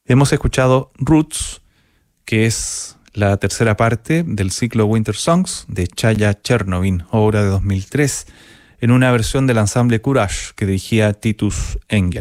Hemos escuchado Roots, que es la tercera parte del ciclo Winter Songs de Chaya Chernovin, obra de 2003, en una versión del ensamble Courage que dirigía Titus Engel.